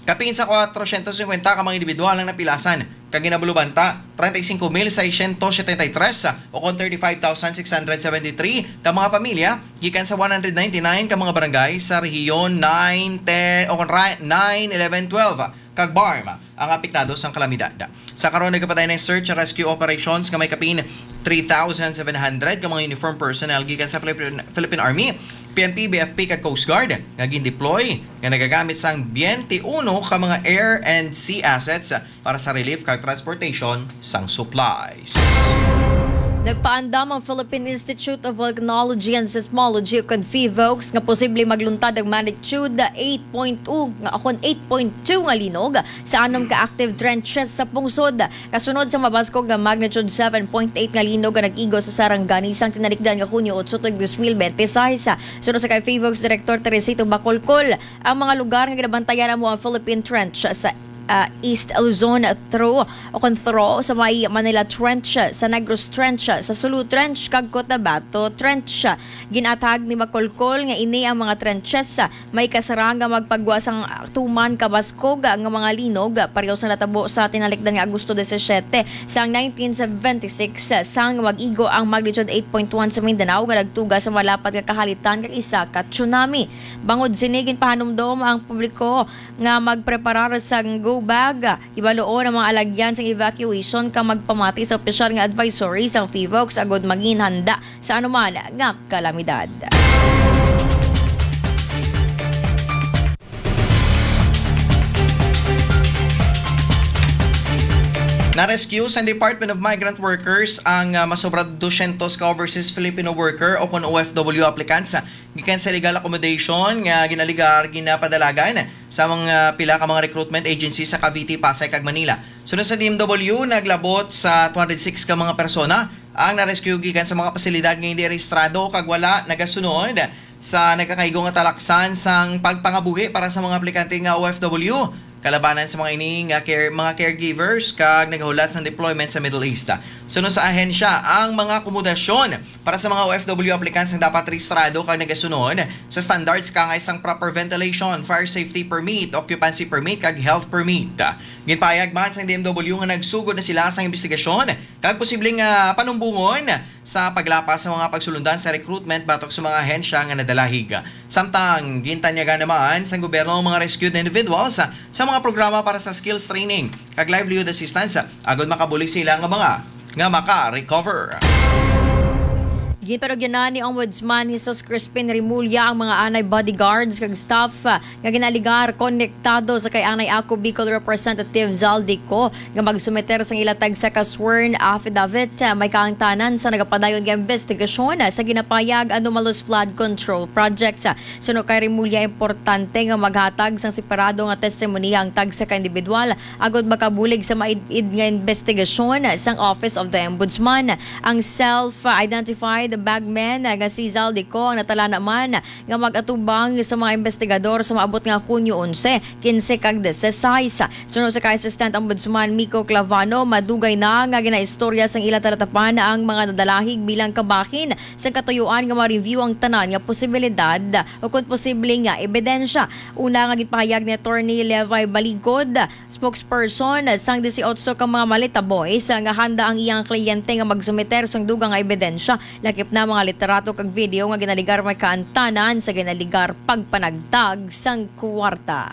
Kapin sa 450 ka mga individual ang napilasan. Kaginabulubanta, 35,673 o kung 35,673 ka mga pamilya, gikan sa 199 ka mga barangay sa rehiyon 9, 10 o 9, 11, 12 kag BARM ang apektado sa kalamidad. Sa karon nagapatay ng search and rescue operations kamay kapin 3,700 ka mga uniform personnel gikan sa Philippine Army, PNP, BFP kag Coast Guard nga gin-deploy nga nagagamit sang 21 ka mga air and sea assets para sa relief kag transportation sang supplies. Nagpaandam ang Philippine Institute of Volcanology and Seismology o PHIVOLCS nga posible magluntad ang magnitude 8.2 nga akon 8.2 nga linog sa anom ka active trenches sa pungsod. Kasunod sa mabaskog nga magnitude 7.8 nga linog nga nag-igo sa Sarangani sang tinalikdan nga Hunyo 8 2026. Sunod sa kay PHIVOLCS Director Teresito Bacolcol, ang mga lugar nga ginabantayan mo ang Philippine Trench sa East Luzon through o conthro sa may Manila Trench, sa Negros Trench, sa Sulu Trench kag Cotabato Trench. Ginatag ni Macolcol nga ini ang mga trenches may kasarang nga magpagwasang tuman kabaskog nga mga linog pareho sa natabo sa tinalikdan nga Agosto 17 sang 1976 sang mag-igo ang magnitude 8.1 sa Mindanao nga nagtuga sa malapat nga kahalitan kag isa ka tsunami. Bangod sinigin pahanumdom ang publiko nga magpreparar sa go bag. Ibaloon ang mga alagyan sa evacuation ka magpamati sa opisyal nga advisory sa PHIVOLCS agod maging handa sa anuman nga kalamidad. Na-rescue sa Department of Migrant Workers ang masobra 200 ka overseas Filipino worker o kung OFW applicants gikan sa legal accommodation nga ginapadalagan sa mga pila ka mga recruitment agency sa Cavite, Pasay kag Manila. Sunod sa DMW, naglabot sa 206 ka mga persona ang na-rescue gikan sa mga pasilidad nga hindi rehistrado kag wala nagasunod sa nagkakaigo nga talaksan sang pagpangabuhi para sa mga aplikante nga OFW. Kalabanan sa mga ini nga mga caregivers kag naghulat sa deployment sa Middle East. Sunod sa ahensya ang mga akomodasyon para sa mga OFW applicants ang dapat rehistrado kag nagasunod sa standards kangay sang proper ventilation, fire safety permit, occupancy permit kag health permit. Ginpayag man sa DMW nga nagsugod na sila sa investigasyon kag posibleng panumbungon sa paglapas sa mga pagsulundan sa recruitment batok sa mga ahensya nga nadalahig. Samtang gintanyagan naman sa gobyerno ang mga rescued individuals sa mga programa para sa skills training kag livelihood assistance agod makabuli sila nga maka-recover. Ginparogyanan ni Ombudsman Jesus Crispin Rimulya ang mga anay bodyguards kag staff nga ginaligar konektado sa kay anay Ako Bicol Representative Zaldico nga magsumeter sang ilatag sa sworn affidavit may kaangtanan sa nagapadayon nga investigasyon sa ginapayag anomalous flood control projects. Suno kay Rimulya, importante nga maghatag sang separado nga testimonya ang tag sa ka individual agod makabulig sa maid-id nga investigasyon sang Office of the Ombudsman. Ang self-identified bagman nga si Zaldico ang natala naman nga mag-atubang sa mga investigador sa maabot nga Hunyo 11, 15 kag 16. Sunod sa kay Assistant Ombudsman Miko Clavano, madugay na nga ginaistorya sang ila talatapan ang mga nadalahig bilang kabahin sa katuyuan nga ma-review ang tanan nga posibilidad o kung posible nga ebidensya. Una nga gipahayag ni Attorney Levi Baligod, spokesperson sang 18 ka mga Malita Boys nga handa ang iyang kliyente nga magsumiter sang dugang nga ebidensya lakip na mga literato kag video nga ginaligar may kaantanan sa ginaligar pagpanagtag sang kwarta.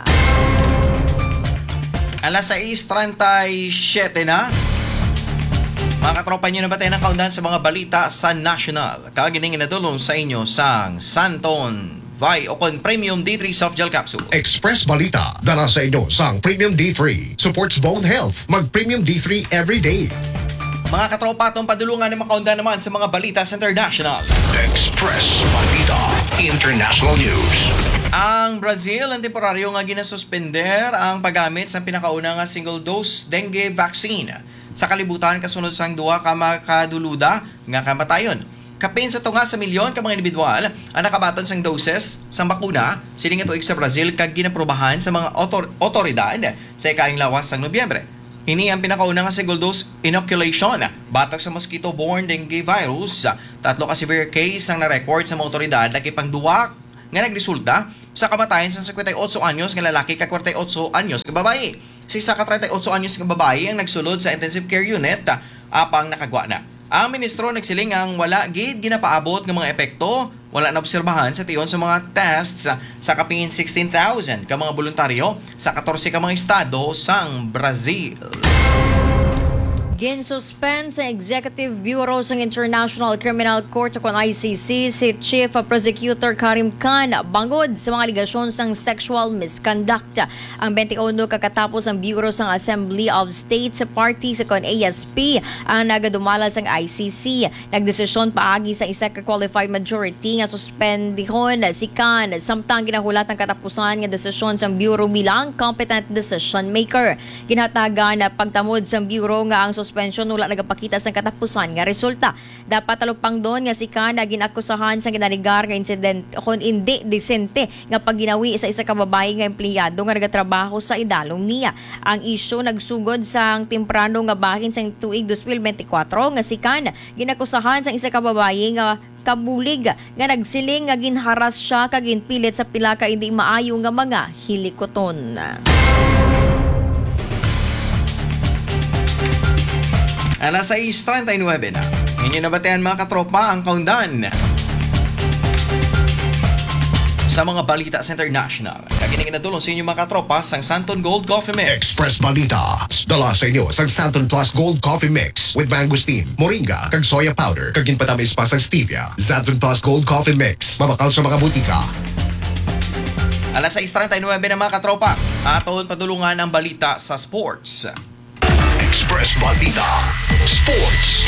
Alas 6:37 na. Mga katropa nyo na ba tayo ng kaundan sa mga balita sa National? Kagining inadulong sa inyo sang Santon Vi o kon Premium D3 Soft Gel Capsule. Express Balita, dala sa inyo sang Premium D3. Supports bone health. Mag Premium D3 every day. Mga katropa, itong padulungan ng makaunda naman sa mga balita sa International. Express Balita International News. Ang Brazil ang temporaryo nga ginasuspender ang paggamit sa pinakauna nga single-dose dengue vaccine. Sa kalibutan, kasunod sang duwa ka makaduluda nga kamatayon. Kapin sa tunga sa milyon ka mga individual ang nakabaton sang doses sang bakuna siling nga tuig sa Brazil kag ginaprobahan sa mga otoridad sa ikaing lawas sang Nobyembre. Ini ang pinakauna nga single-dose inoculation batok sa mosquito-borne dengue virus. 3 ka severe case ang na-record sa mga otoridad lagi pang 2 nga nagresulta sa kamatayan sa 58 anyos nga lalaki kag 48 anyos nga babae. Si isa ka 38 anyos nga babae ang nagsulod sa intensive care unit apang nakagwa na. Ang ministro nagsiling ang wala gid ginapaabot ng mga epekto, wala na obserbahan sa tiyon sa mga tests sa kapingin 16,000 ka mga voluntaryo sa 14 ka mga estado sang Brazil. Ginsuspend sa Executive Bureau ng International Criminal Court o ICC si Chief Prosecutor Karim Khan bangod sa mga aligasyon ng sexual misconduct. Ang 21 kakatapos ang Bureau ng Assembly of States Party sa ASP ang nagadumala sa ICC. Nagdesisyon paagi sa isa ka qualified majority nga suspendihon si Khan samtang ginahulat ng katapusan nga desisyon sa Bureau bilang competent decision maker. Ginhatagan na pagtamod sa Bureau nga ang suspension wala nagapakita sa katapusan nga resulta. Dapat talupang doon nga si Khan na ginakusahan sa ginaligar nga incident kung hindi desente nga pagginawi sa isa ka babae nga empleyado nga nagatrabaho sa idalong niya. Ang isyu nagsugod sa temprano nga bahin sa tuig 2024 nga si Khan ginakusahan sa isa ka babae nga kabulig nga nagsiling nga ginharas siya kag ginpilit sa pila ka hindi maayo nga mga hilikoton. Alas 6:39 na. Inyo nabatean mga katropa ang countdown sa mga balita sa international. Kagining natulong sa inyo mga katropa sang Santon Gold Coffee Mix. Express Balita. Dala sa inyo sang Santon Plus Gold Coffee Mix with mangosteen, moringa, kag soya powder. Kag ginpatamis pa sang stevia. Santon Plus Gold Coffee Mix. Mabakal sa mga butika. Alas 6:39 na mga katropa. Aton padulungan ang balita sa sports. Express Balita. Sports.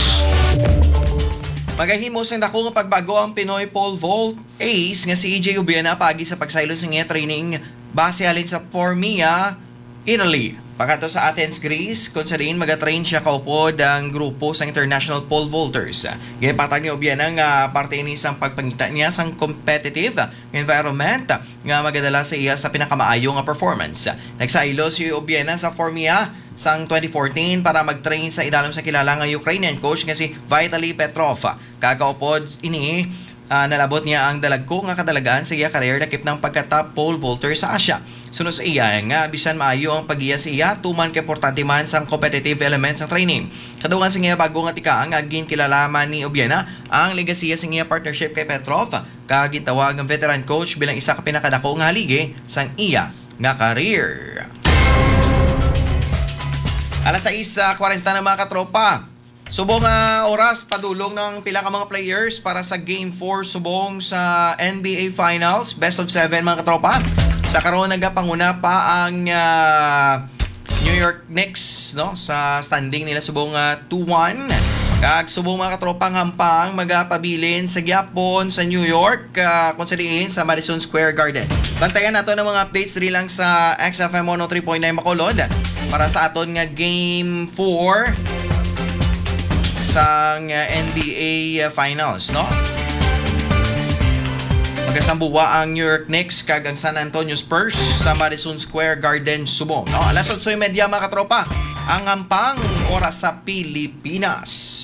Magahimo sa dako nga pagbago ang Pinoy pole vault ace nga si EJ Ubiana pagi sa pagsaylo sa nga training base alin sa Formia, Italy. Pagkato sa Athens, Greece, kung sa rin magatrain siya kaupod ang grupo sa International Pole Vaulters. Ginapatag ni Ubiana nga parte ni isang pagpangita niya sang competitive environment nga magadala sa iya sa pinakamaayo nga performance. Nagsaylo si Ubiana sa Formia sang 2014 para mag-train sa idalom sa kilala nga Ukrainian coach nga si Vitaly Petrov. Kakaupod ini nalabot niya ang dalagko nga kadalagaan sa iya career nakip ng pagka-top pole vaulter sa Asia. Sunod sa iya nga bisan maayo ang pag-iya sa iya tuman kay importante man sang competitive elements ng training. Kadugan sa iya bago nga tika ang agin kilalaman ni Ubiana ang legacy sa iya partnership kay Petrov kagintawag ang veteran coach bilang isa ka pinakadako nga haligi sang iya nga career. Alas 6:40 na mga katropa. Subong oras padulong ng pila ka mga players para sa Game 4 subong sa NBA Finals, Best of 7 mga katropa. Sa karon nagapanguna pa ang New York Knicks no sa standing nila subong 2-1. Kag subong mga katropang hampang magapabilin sa gyapon sa New York kung sa diin sa Madison Square Garden. Bantayan nato ng mga updates diri lang sa XFM 103.9 Bacolod para sa aton nga Game 4 sang NBA Finals, no? Magasambuwa ang New York Knicks kag ang San Antonio Spurs sa Madison Square Garden subong. No? Alas 8:30 mga katropa, ang hampang oras sa Pilipinas.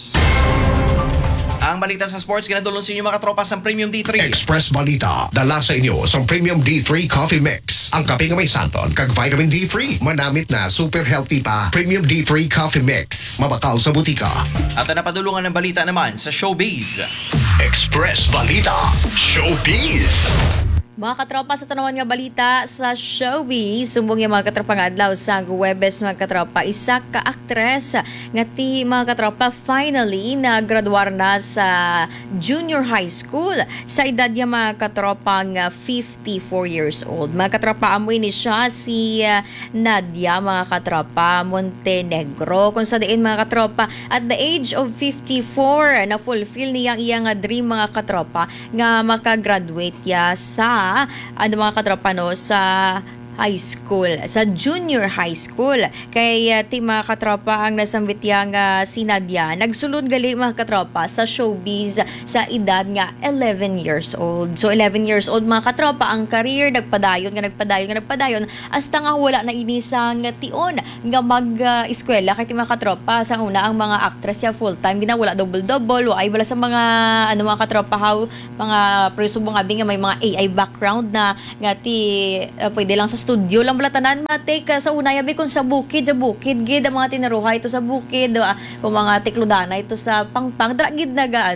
Ang balita sa sports, ginadulong sa inyo mga katropa sa Premium D3. Express Balita. Dala sa inyo sa Premium D3 Coffee Mix. Ang kape nga may santon kag vitamin D3. Manamit na super healthy pa. Premium D3 Coffee Mix. Mabakal sa butika. At napadulungan ng balita naman sa Showbiz. Express Balita. Showbiz. Mga katropa sa tanawan nga balita sa showbiz, sumbong yung mga katropa nga adlaw sa Huwebes mga katropa. Isa ka aktres nga ti mga katropa finally nagraduar na sa junior high school sa edad niya mga katropa nga 54 years old. Mga katropa amoy ni siya si Nadia mga katropa Montenegro. Kung sa diin mga katropa at the age of 54 na fulfill niya iyang dream mga katropa nga makagraduate ya sa mga katropa no sa high school, sa junior high school. Kay ti mga katropa ang nasambit yang si Nadia, nagsulod gali mga katropa sa showbiz sa edad nga 11 years old. So 11 years old mga katropa ang career, nagpadayon hasta nga wala na inisang tion nga mag-eskwela kay ti mga katropa. Sa una ang mga actress siya full-time, ginawala double-double, ay wala sa mga mga katropa mga presubong abi nga may mga AI background na nga ti pwede lang sa studio lang bala tanan matake sa una yabi kung sa bukid gid ang mga tinaruhay ito sa bukid kung mga tikludana ito sa pangpang dra gid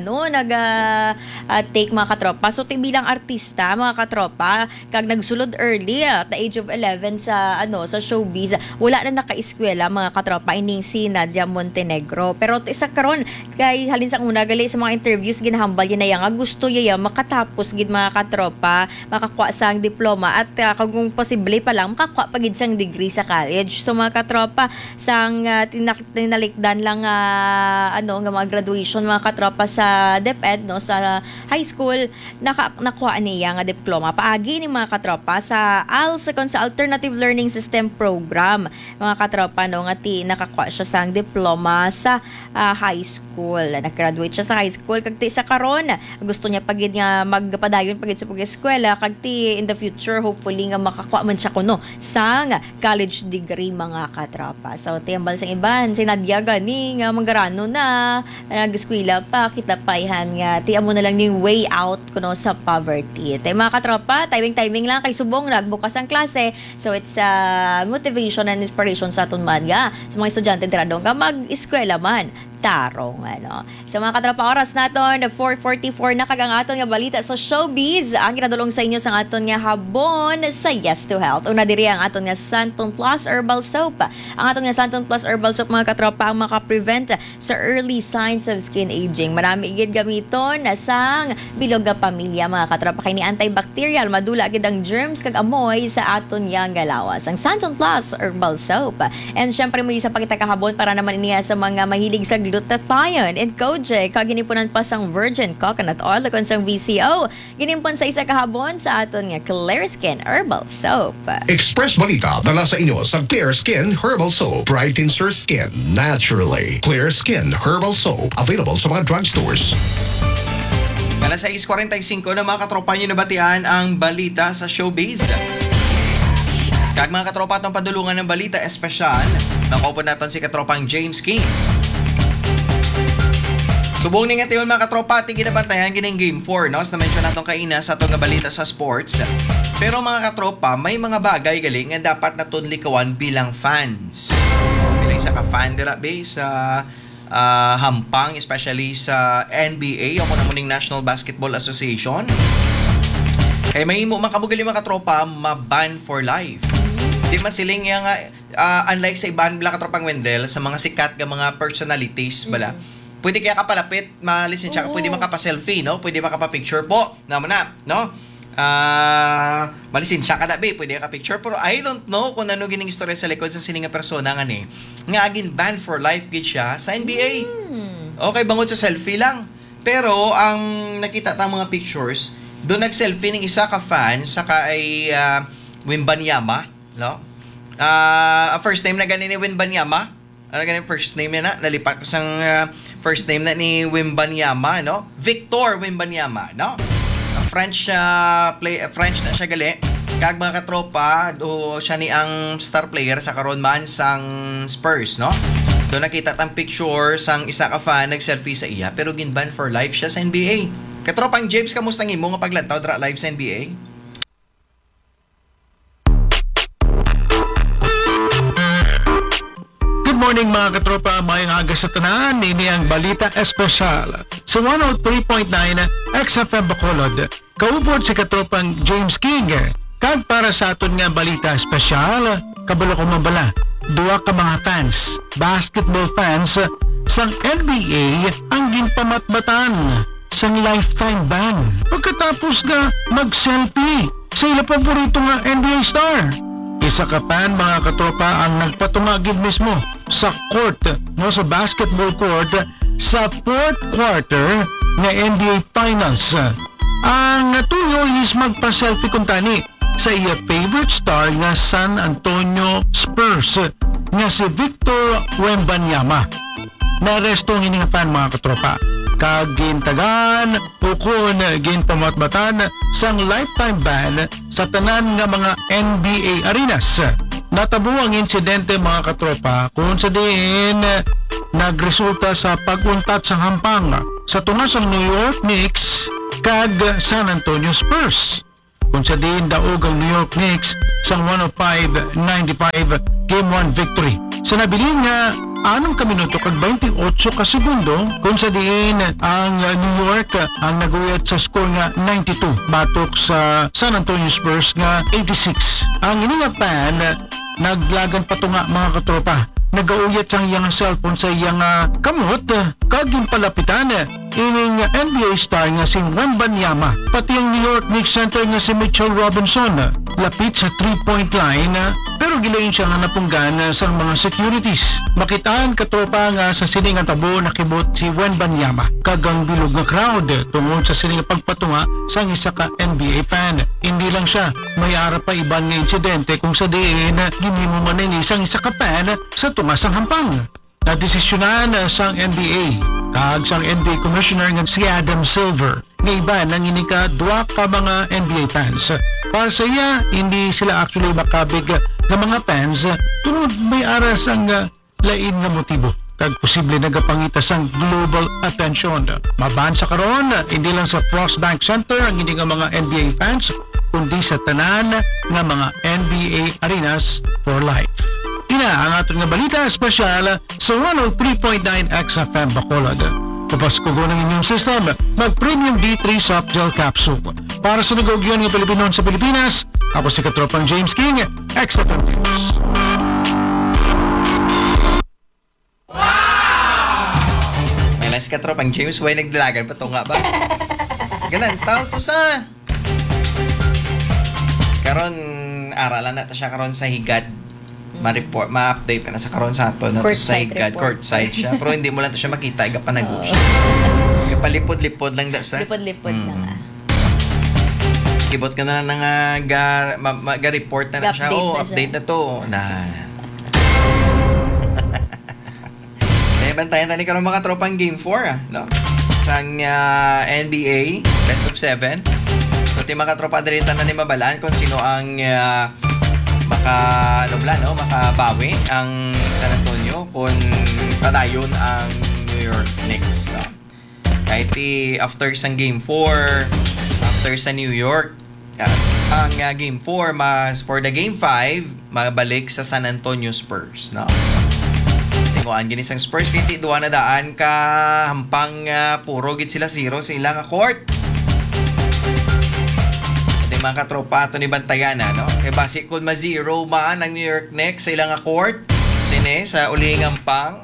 take mga katropa. So ti bilang artista mga katropa kag nagsulod early at the age of 11 sa sa showbiz, wala na naka-eskwela mga katropa ining si Nadia Montenegro. Pero isa karon kay halin sa una gali sa mga interviews ginahambal niya na yang gusto niya makatapos gid mga katropa, makakuha sang diploma at kung posible pa lang makakuha pa gid sang degree sa college. So mga katropa sang tinalikdan lang nga mga graduation mga katropa sa DepEd sa high school, nakuha niya nga diploma paagi ni mga katropa sa ALS sa Alternative Learning System Program mga katropa nga nakakuha siya sang diploma sa high school. Nag-graduate siya sa high school kag sa karon gusto niya pagid nga magpadayon pagid sa pag-eskwela kag in the future hopefully nga makakuha man siya kuno sang college degree mga katropa. So tiyambal sang iban si Nadia gani nga manggarano na nag-eskwela pa kita payhan nga amo na lang ning way out kuno sa poverty. Tay mga katropa, timing lang kay subong nagbukas ang klase. So it's motivation and inspiration sa aton man sa mga estudyante dira nga mag-eskwela man tarong sa mga katropa oras naton 4:44 na kagang aton nga balita sa showbiz ang kinadulong sa inyo sa aton nga habon sa Yes to Health. Una diri ang aton nga Santon Plus Herbal Soap. Ang aton nga Santon Plus Herbal Soap mga katropa ang maka-prevent sa early signs of skin aging. Marami gid gamiton sang bilog nga pamilya mga katropa kay ni antibacterial, madula gid ang germs kag amoy sa aton yang galawas. Ang Santon Plus Herbal Soap. And syempre may isa pa kita kahabon para naman iniya sa mga mahilig sa glutathione and kojic kag ginipunan pa sang virgin coconut oil kon sang VCO ginimpon sa isa kahabon sa aton nga Clear Skin Herbal Soap. Express Balita dala sa inyo sa Clear Skin Herbal Soap. Brightens your skin naturally. Clear Skin Herbal Soap. Available sa mga drugstores. Alas 6:45 na mga katropa nyo nabatian ang balita sa showbiz. Kag mga katropa itong padulungan ng balita espesyal, nakaupo natin si katropang James King. Subong ni nga tayo mga katropa, ating ginabantayan gining Game 4, no? Sa na-mention natin kaina sa itong balita sa sports. Pero mga katropa, may mga bagay galing nga dapat naton likawan bilang fans. Bilang isa ka fan dira base sa hampang, especially sa NBA, o kung namuning National Basketball Association. Kaya may makabugali mga katropa, ma-ban for life. Di man siling nga, unlike sa iban bila katropang Wendell, sa mga sikat nga mga personalities bala, pwede kaya kapalapit, malisensya ka, pwede makapa-selfie, no? Pwede makapa-picture po, naman na, no? Malisensya ka na, be, pwede ka-picture. Pero I don't know kung ano gining istorya sa likod sa sining nga persona nga ni. Nga agin ban for life gid siya sa NBA. Okay, bangod sa selfie lang. Pero ang nakita ta mga pictures, doon nag-selfie ng isa ka fan saka ay Wembanyama, no? First name na ganin ni Wembanyama. Ano ganyan first name niya na? Nalipat ko sang first name na ni Wembanyama, no? Victor Wembanyama, no? French na siya gali. Kag mga katropa, do siya ni ang star player sa karon man sang Spurs, no? Do nakita tang picture sang isa ka fan nag-selfie sa iya pero ginban for life siya sa NBA. Katropang James, kamusta ng imo nga paglantaw dra live sa NBA? Good morning mga katropa, mayang aga sa tanan, ini ang balita espesyal sa 103.9 XFM Bacolod. Kaupod si katropang James King. Kag para sa aton nga balita espesyal, kabalo ko mabala, duwa ka mga fans, basketball fans sang NBA ang ginpamatbatan sang lifetime ban. Pagkatapos nga mag-selfie sa ila paborito nga NBA star. Isa ka fan mga katropa ang nagpatumagid mismo sa court, no, sa basketball court sa fourth quarter ng NBA Finals. Ang natuyo is magpa-selfie kung tani sa iya favorite star nga San Antonio Spurs nga si Victor Wembanyama. Naresto ang ining fan mga katropa. Kag gintagan ukon ginpamatbatan sang lifetime ban sa tanan nga mga NBA arenas. Natabo ang insidente mga katropa kung sa diin nagresulta sa pag-untat sa hampang sa tungas ang New York Knicks kag San Antonio Spurs. Kung sa diin daog ang New York Knicks sa 105-95 Game 1 victory. Sa nabilin nga 6 minuto kag 28 ka segundo kung sa diin ang New York ang naguyat sa score nga 92 batok sa San Antonio Spurs nga 86. Ang ininga fan naglagan patunga mga katropa. Nagauyat sang iyang cellphone sa iyang kamot kag palapitan ining NBA star nga si Wembanyama pati ang New York Knicks center nga si Mitchell Robinson lapit sa 3-point line pero gilayon siya nga napunggan sa mga securities. Makitaan katropa nga sa sining nga tabo nakibot si Wembanyama kag ang bilog nga crowd tungod sa sining pagpatunga sa isa ka NBA fan. Hindi lang siya, may ara pa iban nga insidente kung sa diin ginimo man ni isang isa ka fan sa tungas ang hampang. Nadesisyonan sang NBA kag sang NBA Commissioner nga si Adam Silver nga iba nang inika duwa ka mga NBA fans. Para sa iya, hindi sila actually makabig ng mga fans tungod may aras ang lain nga motibo kag posible nagapangita sang global attention. Maban sa karon, hindi lang sa Frostbank Center ang hindi nga mga NBA fans kundi sa tanan nga mga NBA arenas for life. Ina ang aton nga balita espesyal sa 103.9 XFM Bacolod. Papasko ko ng inyong system, mag-Premium D3 Soft Gel Capsule. Para sa nag-augyon ng Pilipinon sa Pilipinas, ako si Katropang James King, XFM News. May lang si Katropang James, way nagdalagan pa to nga ba? Galan, tao to sa... Karon, aralan na ta siya karon sa higad. Ma-report, ma-update na sa karon sa ato na to sa higad, courtside siya. Pero hindi mo lang to siya makita, iga pa nag-uus. Iga palipod-lipod lang da sa... Lipod-lipod na nga. Kibot ka na nga ga-report na siya. Oh, update na to. Na. Kaya bantayan tayo karon mga tropang Game 4, no? Sang NBA, Best of 7. So, ti mga tropa diri tanan ni mabalaan kung sino ang makabawi ang San Antonio kung padayon ang New York Knicks. No? Kahit after sang Game 4, after sa New York, ang Game 4, for the Game 5, mabalik sa San Antonio Spurs. No? Tinguan gini sang Spurs, kaya duwa na daan ka hampang puro git sila 0 sa ilang court. Mga katropa ito ni Bantayana, no? Kaya basi kung ma-0 man ang New York Knicks sa ilang court, sine, sa ulingang pang.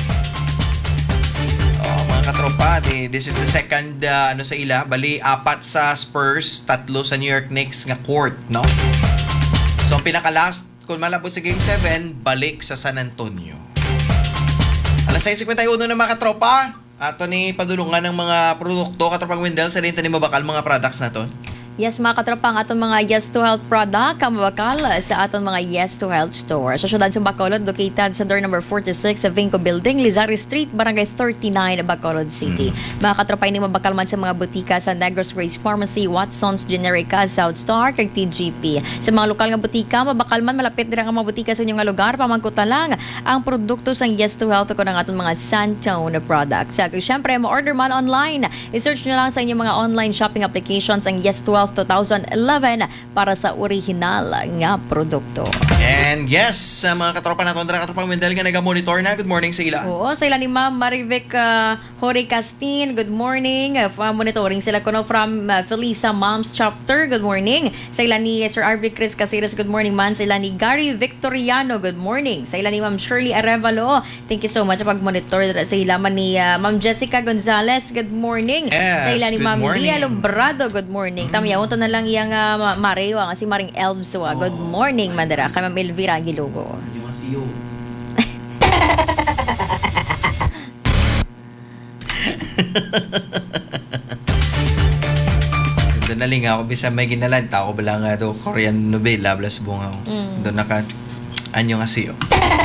Mga katropa, this is the second, sa ila, bali, 4 sa Spurs, 3 sa New York Knicks nga court, no? So, ang pinaka-last, kung malabot sa Game 7, balik sa San Antonio. Alas 6:51 na mga katropa, ato ni padulungan ng mga produkto, katropang Wendell, sa rin ni mabakal mga products na to. Yes, mga katropang aton mga Yes to Health product kamabakal sa aton mga Yes to Health store. Sa syudad sa Bacolod, located sa door number 46 sa Vinco Building, Lizari Street, Barangay 39, Bacolod City. Mga katropang ini mabakal man sa mga butika sa Negros Grace Pharmacy, Watson's Generica, South Star, kag TGP. Sa mga lokal nga butika, mabakal man malapit dira nga mga butika sa inyong nga lugar, pamangkutan lang ang produkto sa Yes to Health ko ng aton mga Santone products. Kag syempre, mo-order man online, i-search nyo lang sa inyong mga online shopping applications ang Yes to Health 2011 para sa original nga produkto. And yes, mga katropa natin, katropang Wendell nga nag-monitor na. Good morning sa ila. Oo, sa ila ni Ma'am Marivic Jorge Castin. Good morning. Monitoring sila kuno from Felisa Moms Chapter. Good morning. Sa ila ni Sir Arvi Chris Caceres. Good morning man. Sa ila ni Gary Victoriano. Good morning. Sa ila ni Ma'am Shirley Arevalo. Thank you so much sa pag-monitor. Sa ila man ni Ma'am Jessica Gonzalez. Good morning. Yes, sa ila ni Ma'am morning. Lia Lombrado. Good morning. Tamiyaw to na lang iyang Marewa nga si Maring Elmsua. Good morning, Mandara. Kay Ma'am Elvira Aguilugo. Yung mga CEO. Ganda naling ako bisa may ginalanta ako bala nga to Korean novela Blas Bungaw. Doon naka anyo nga siyo.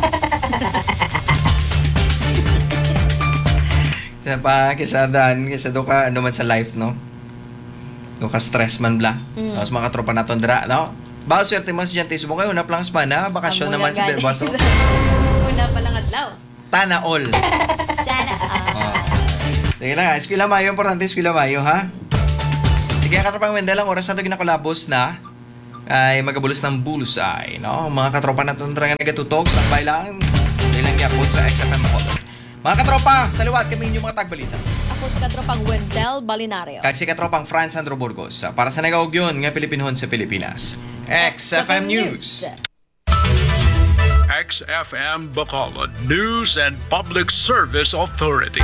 Sa pa kisadaan kisa do ka ano man sa life no. Do ka stress man bla. Tapos mga tropa naton dira no. Ba swerte mo sa Jantis mo kayo na plans pa na bakasyon naman sa Belbaso. Una pa lang adlaw. Tana all. Sige lang, eskwela mayo, importante eskwela mayo, ha? Sige, katropang Wendell, ang oras na ito ginakulabos na ay magabulos ng bullseye, no? Mga katropa na itong nga nagatutog, standby lang, ilang yapon sa XFM Bacolod. Mga katropa, sa liwat kami inyong mga tagbalita. Ako si katropang Wendell Balinario. Kag si katropang Franz Sandro Burgos, para sa nagaog yun, nga Pilipinhon sa Pilipinas. XFM News. XFM Bacolod News and Public Service Authority.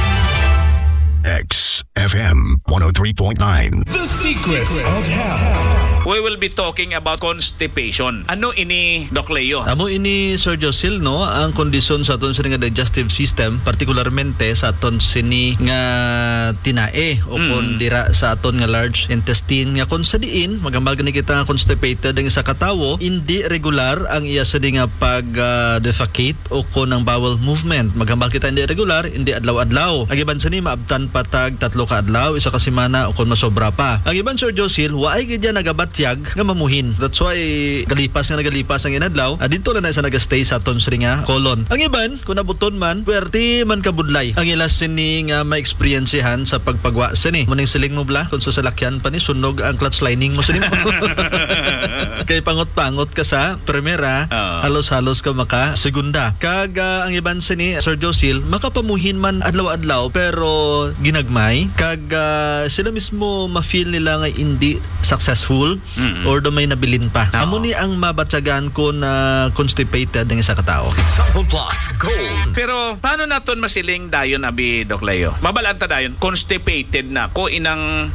XFM 103.9. The Secrets of Health. We will be talking about constipation. Ano ini, Doc Leo? Amo ini Sir Josil no ang kondisyon sa aton sini nga digestive system particularmente sa aton sini nga tinae o kon dira sa aton nga large intestine nga kon sa diin magambal gani kita nga constipated ang isa ka tawo hindi regular ang iya sini nga pag defecate o kon ang bowel movement magambal kita hindi regular hindi adlaw-adlaw agiban sini maabtan patag 3 ka adlaw isa ka semana o kon masobra pa agiban Sir Josil waay gid nagabatyag nga mamuhin that's why nagalipas ang inadlaw dito na sa nagastay sa aton sini nga colon ang iban kung nabuton man puwerte man kabudlay ang ilas sini nga ma-experiencehan sa pagpagwa sini muning siling mo bla kung sa salakyan pa ni sunog ang clutch lining mo sini mo kay pangot-pangot ka sa primera halos-halos ka maka segunda kag ang iban sini Sir Josil makapamuhin man adlaw-adlaw pero ginagmay kag sila mismo ma-feel nila nga hindi successful or do may nabilin pa amo ni ang mabatyagan ko na constipated ng isa ka tao. Sample Plus Gold. Pero paano naton masiling dayon abi, Doc Leo? Mabalanta dayon constipated na ko inang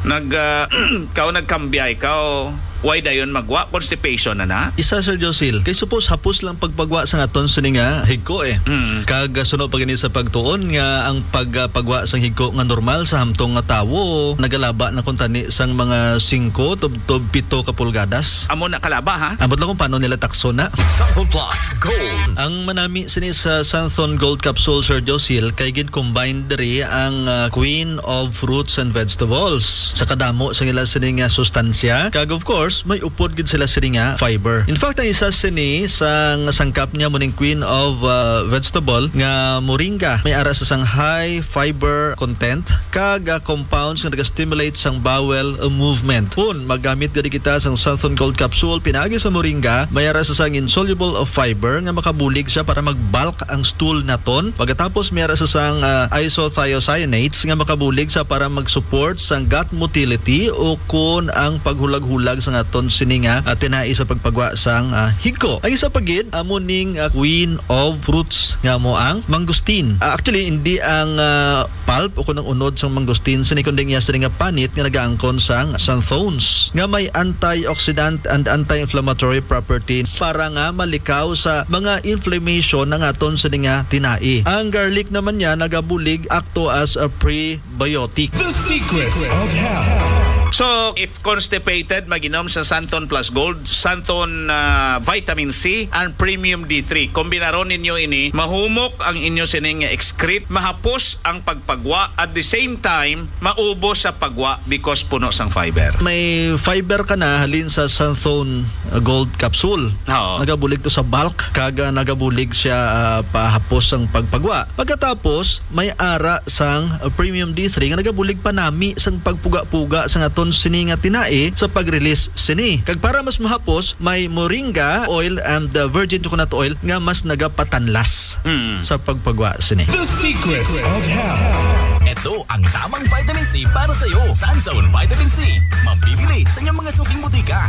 kau nagkambiyay kau why dayon magwa constipation na Isa Sir Josil kay suppose hapos lang pagpagwa sa aton sini nga higko kag sunod pa gani sa pagtuon nga ang pagpagwa sa higko nga normal sa hamtong nga tawo nagalaba na kun tani sang mga 5 tub 7 ka pulgadas amo na kalaba ha abot lang kung paano nila takso na Sample Plus Gold. ang manami sini sa Santhon Gold Capsule Sir Josil kay gid combined diri ang queen of fruits and vegetables sa kadamo sa ila sini nga sustansya kag of course may upod gid sila sini nga fiber. In fact, ang isa sini sang sangkap niya muning queen of vegetable nga moringa may ara sa sang high fiber content kag compounds nga naga-stimulate sang bowel movement. Kung magamit gid kita sang Santhon Gold Capsule pinaagi sa moringa may ara sa sang insoluble of fiber nga makabulig siya para mag-bulk ang stool naton. Pagkatapos may ara sa sang isothiocyanates nga makabulig sa para mag-support sang gut motility o kun ang paghulag-hulag sa aton sini nga tinai sa pagpagwa sang higko. Ang isa pagid amo ning queen of fruits nga mo ang mangosteen. Actually hindi ang pulp o kunang unod sang mangosteen sini kundi nga sini nga panit nga nagaangkon sang xanthones nga may antioxidant and anti-inflammatory property para nga malikaw sa mga inflammation ng aton sini nga tinai. Ang garlic naman niya nagabulig acto as a prebiotic. The Secrets of Health. So, if constipated, mag-inom sa Santon Plus Gold, Santon Vitamin C, and Premium D3. Kombinaron ninyo ini, mahumok ang inyo sining excrete, mahapos ang pagpagwa, at the same time, maubos sa pagwa because puno sang fiber. May fiber ka na halin sa Santhon Gold Capsule. Oo. Nagabulig to sa bulk, kaga nagabulig siya pahapos ang pagpagwa. Pagkatapos, may ara sang Premium D3 nga nagabulig pa nami sang pagpuga-puga sang aton sini nga tinae sa pag-release sini. Kag para mas mahapos, may moringa oil and virgin coconut oil nga mas nagapatanlas sa pagpagwa sini. The Secrets of Health. Ito ang tamang vitamin C para sa iyo. Sanzone Vitamin C. Mabibili sa inyong mga suking butika.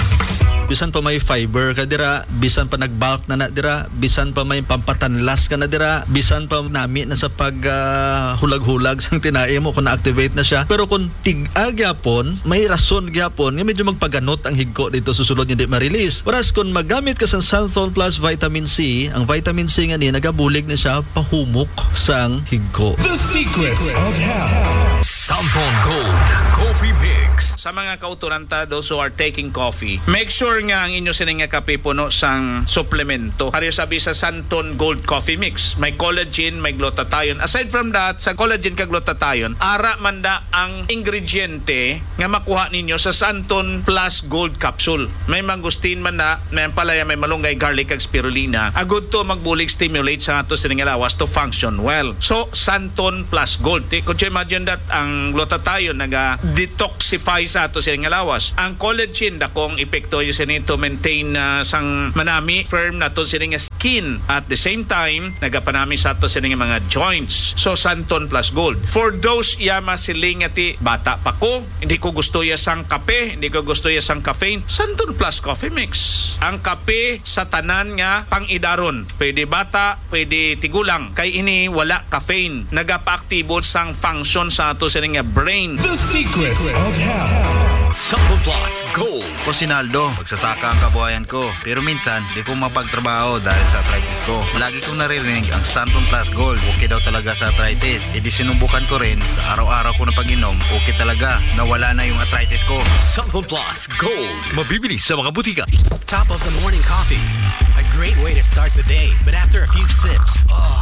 Bisan pa may fiber ka dira, bisan pa nagbulk na dira, bisan pa may pampatanlas ka na dira, bisan pa nami na sa pag hulag-hulag sang tinae mo kung na-activate na siya. Pero kung tig-ag yapon, may rason gyapon nga medyo magpaganot ang higko dito susulod hindi ma-release. Whereas kung magamit ka sa Santhon Plus Vitamin C, ang vitamin C nga ni nagabulig na siya pahumok sang higko. The Secrets of Health. Santhon Gold Coffee Mix. Sa mga kauturanta, those who are taking coffee, make sure nga ang inyo sining nga kape puno sang suplemento. Hari sabi sa Santon Gold Coffee Mix, may collagen, may glutathione. Aside from that, sa collagen kag glutathione, ara manda ang ingrediente nga makuha ninyo sa Santon Plus Gold Capsule. May mangustin man na, may palaya, may malunggay, garlic kag spirulina. Agud to magbulig stimulate sa ato sining lawas to function well. So Santon Plus Gold. Could you imagine that ang glutathione naga-detoxify sa ato sining lawas. Ang collagen dakong epekto yun sining to maintain sang manami firm na to sining skin. At the same time, nagapanami sa ato sining mga joints. So Santon Plus Gold. For those yama siling ati bata pa ko, hindi ko gusto ya sang kape, hindi ko gusto ya sang caffeine, Santon Plus Coffee Mix. Ang kape sa tanan nga pang-idaron. Pwede bata, pwede tigulang. Kay ini wala caffeine. Nagapa-aktibo sang function sa ato sining brain. The Secrets of Health. Santon Plus Gold. Ako si Naldo, magsasaka ang kabuhayan ko. Pero minsan, di ko mapagtrabaho dahil sa arthritis ko. Lagi kong naririnig ang Santon Plus Gold. Okay daw talaga sa arthritis. E di sinubukan ko rin. Sa araw-araw ko na pag-inom, okay talaga. Nawala na yung arthritis ko. Santon Plus Gold. Mabibili sa mga butika. Top of the morning coffee. A great way to start the day. But after a few sips,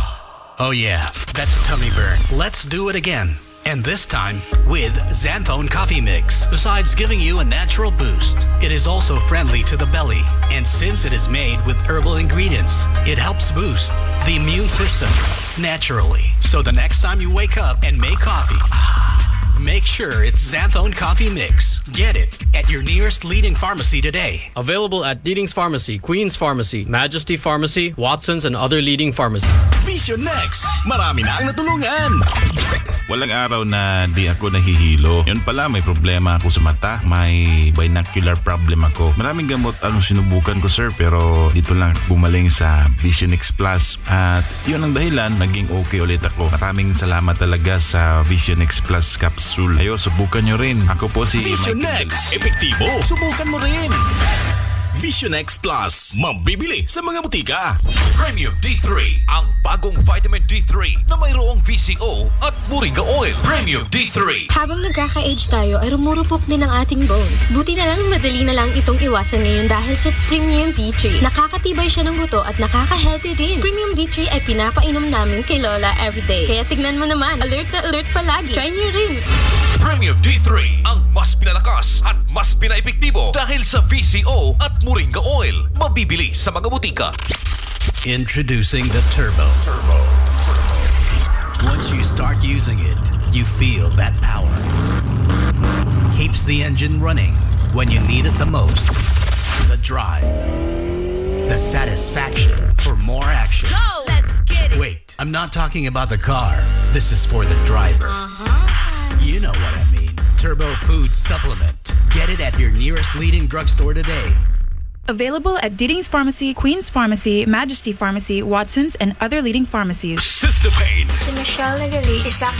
oh yeah, that's a tummy burn. Let's do it again. And this time with Xanthone Coffee Mix. Besides giving you a natural boost, it is also friendly to the belly. And since it is made with herbal ingredients, it helps boost the immune system naturally. So the next time you wake up and make coffee, make sure it's Xanthone Coffee Mix. Get it at your nearest leading pharmacy today. Available at Deedings Pharmacy, Queen's Pharmacy, Majesty Pharmacy, Watson's, and other leading pharmacies. Vision Next! Marami na ang natulungan! Walang araw na di ako nahihilo. Yun pala, may problema ako sa mata. May binocular problem ako. Maraming gamot ang sinubukan ko, sir, pero dito lang bumaling sa Vision X Plus. At yun ang dahilan, naging okay ulit ako. Maraming salamat talaga sa Vision X Plus capsule. Ayo, subukan nyo rin. Ako po si Vision Michael Next! Epektibo! Subukan mo rin! Vision X Plus. Mabibili sa mga butika. Premium D3, ang bagong vitamin D3 na mayroong VCO at moringa oil. Premium D3. Habang nagkaka-age tayo ay rumurupok din ang ating bones. Buti na lang madali na lang itong iwasan ngayon dahil sa Premium D3. Nakakatibay siya ng buto at nakaka-healthy din. Premium D3 ay pinapainom namin kay Lola everyday. Kaya tignan mo naman, alert na alert palagi. Try niyo rin. Premium D3, ang mas pinalakas at mas pinaepektibo dahil sa VCO at moringa oil. Mabibili sa mga butika. Introducing the Turbo. Once you start using it, you feel that power. Keeps the engine running when you need it the most. The drive. The satisfaction for more action. Go! Let's get it! Wait, I'm not talking about the car. This is for the driver. You know what I mean. Turbo Food Supplement. Get it at your nearest leading drugstore today. Available at Deedings Pharmacy, Queen's Pharmacy, Majesty Pharmacy, Watson's, and other leading pharmacies. Sister Pain. Si Michelle Nagali, isa